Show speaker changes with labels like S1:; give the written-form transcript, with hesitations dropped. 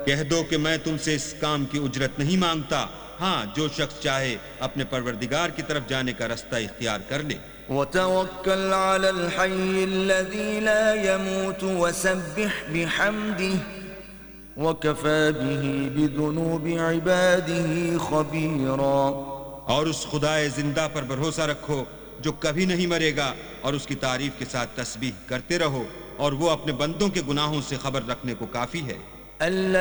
S1: कह दो कि मैं तुमसे इस काम की उजरत नहीं मांगता। हाँ, जो शख्स चाहे अपने परवरदिगार की तरफ जाने का रास्ता इख्तियार कर ले।
S2: वतवक्कल अलल हय्यिल्लज़ी ला यमूतु वसब्बिह बिहम्दिही वकफ़ा बिही बिज़ुनूबि इबादिही ख़बीरा।
S1: और उस खुदाए जिंदा पर भरोसा रखो जो कभी नहीं मरेगा, और उसकी तारीफ के साथ तस्बीह करते रहो, और वो अपने बंदों के गुनाहों से खबर रखने को काफी है।